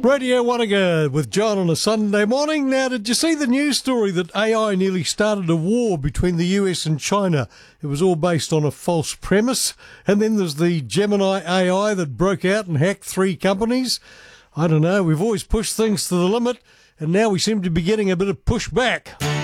Radio Wanaga with John on a Sunday morning. Now, did you see the news story that AI nearly started a war between the US and China? It was all based on a false premise. And then there's the Gemini AI that broke out and hacked 3 companies. I don't know, we've always pushed things to the limit, and now we seem to be getting a bit of pushback.